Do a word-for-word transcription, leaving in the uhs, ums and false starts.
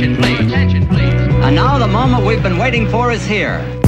Attention, please. Attention, please. And now the moment we've been waiting for is here.